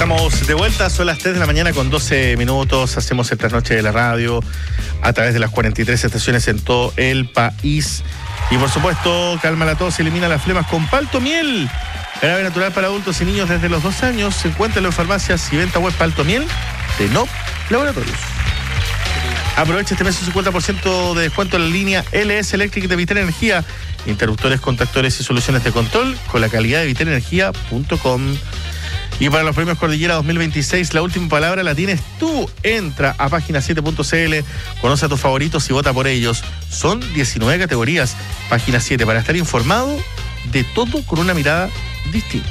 Estamos de vuelta, son las 3 de la mañana con 12 minutos. Hacemos esta noche de la radio a través de las 43 estaciones en todo el país. Y por supuesto, calma la tos, elimina las flemas con Palto Miel. Jarabe natural para adultos y niños desde los 2 años. Se encuentra en farmacias y venta web Palto Miel de NOP Laboratorios. Aprovecha este mes un 50% de descuento en la línea LS Electric de Vital Energía. Interruptores, contactores y soluciones de control con la calidad de vitalenergia.com. Y para los premios Cordillera 2026, la última palabra la tienes tú. Entra a página7.cl, conoce a tus favoritos y vota por ellos. Son 19 categorías. Página 7, para estar informado de todo con una mirada distinta.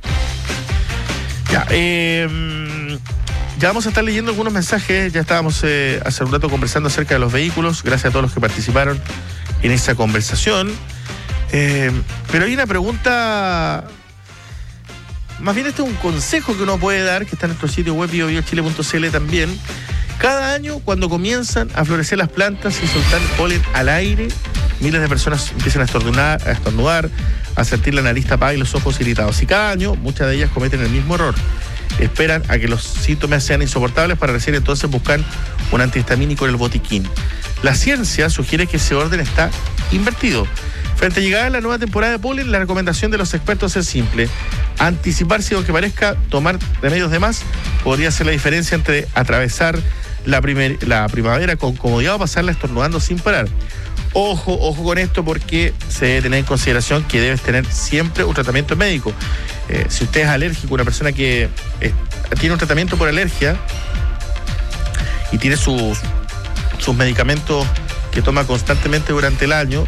Ya vamos a estar leyendo algunos mensajes. Ya estábamos hace un rato conversando acerca de los vehículos. Gracias a todos los que participaron en esa conversación. Pero hay una pregunta. Más bien este es un consejo que uno puede dar, que está en nuestro sitio web biobiochile.cl también. Cada año, cuando comienzan a florecer las plantas y soltar polen al aire, miles de personas empiezan a estornudar, a sentir la nariz tapada y los ojos irritados. Y cada año, muchas de ellas cometen el mismo error. Esperan a que los síntomas sean insoportables para recién entonces buscar un antihistamínico en el botiquín. La ciencia sugiere que ese orden está invertido. Frente a llegar a la nueva temporada de polen, la recomendación de los expertos es simple. Anticiparse, aunque parezca tomar remedios de más, podría ser la diferencia entre atravesar la primavera con comodidad o pasarla estornudando sin parar. Ojo con esto, porque se debe tener en consideración que debes tener siempre un tratamiento médico. Si usted es alérgico, una persona que tiene un tratamiento por alergia y tiene sus medicamentos que toma constantemente durante el año,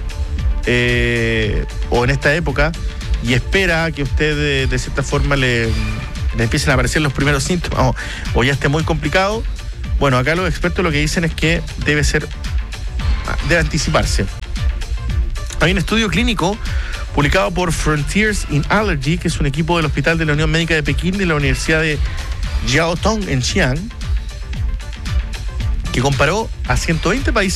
o en esta época, y espera que usted de cierta forma le empiecen a aparecer los primeros síntomas o ya esté muy complicado, bueno, acá los expertos lo que dicen es que debe anticiparse. Hay un estudio clínico publicado por Frontiers in Allergy, que es un equipo del Hospital de la Unión Médica de Pekín y de la Universidad de Jiaotong en Xi'an, que comparó a 120 países